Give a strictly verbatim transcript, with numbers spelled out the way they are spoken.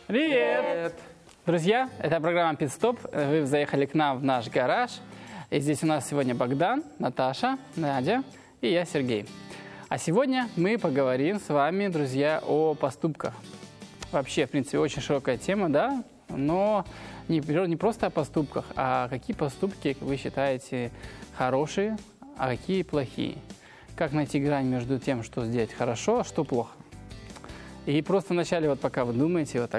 Привет! Друзья, это программа «Пит-стоп». Вы заехали к нам в наш гараж. И здесь у нас сегодня Богдан, Наташа, Надя и я, Сергей. А сегодня мы поговорим с вами, друзья, о поступках. Вообще, в принципе, очень широкая тема, да? Но не, не просто о поступках, а какие поступки вы считаете хорошие, а какие плохие. Как найти грань между тем, что сделать хорошо, а что плохо. И просто вначале, вот пока вы думаете, вот так